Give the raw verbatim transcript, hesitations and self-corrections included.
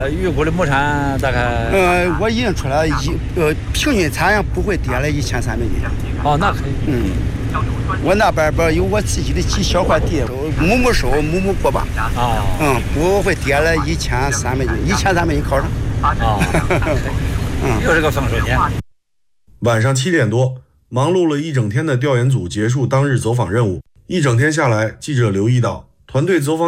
呃，预估的亩产大概， 呃，我已经出来一呃，平均产量不会跌了一千三百斤。 哦，那可以。 嗯，我那边边有我自己的几小块地，亩亩收，亩亩过吧。 啊。 嗯，不会跌了一千三百斤，一千三百斤考上。 啊。嗯，又是个丰收年。 晚上七点多，忙碌了一整天的调研组结束当日走访任务。一整天下来，记者留意到，团队走访